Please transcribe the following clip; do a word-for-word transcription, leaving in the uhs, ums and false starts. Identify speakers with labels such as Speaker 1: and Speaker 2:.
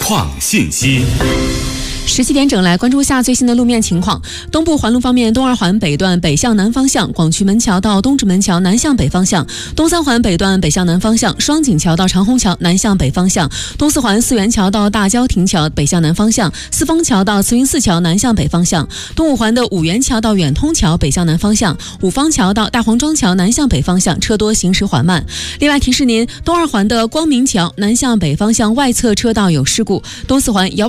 Speaker 1: 况信息。
Speaker 2: 十七点整，来关注下最新的路面情况。东部环路方面，东二环北段北向南方向，广渠门桥到东直门桥南向北方向；东三环北段北向南方向，双井桥到长虹桥南向北方向；东四环四元桥到大郊亭桥北向南方向，四丰桥到慈云寺桥南向北方向；东五环的五元桥到远通桥北向南方向，五方桥到大黄庄桥南向北方向，车多行驶缓慢。另外提示您，东二环的光明桥南向北方向外侧车道有事故，东四环遥